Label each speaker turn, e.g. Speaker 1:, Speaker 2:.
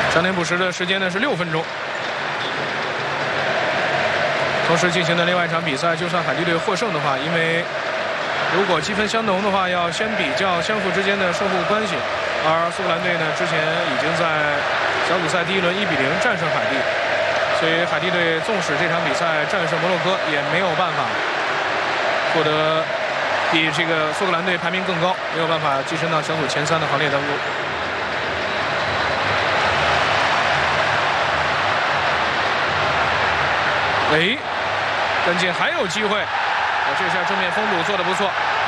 Speaker 1: 相填补时的时间呢是6分钟。同时进行的另外一场比赛，就算海地队获胜的话，因为如果积分相同的话，要先比较相互之间的胜负关系。而苏格兰队呢，之前已经在小组赛第1轮1比0战胜海地，所以海地队纵使这场比赛战胜摩洛哥，也没有办法获得比这个苏格兰队排名更高，没有办法跻身到小组前3的行列当中。跟进还有机会，这下正面封堵做得不错。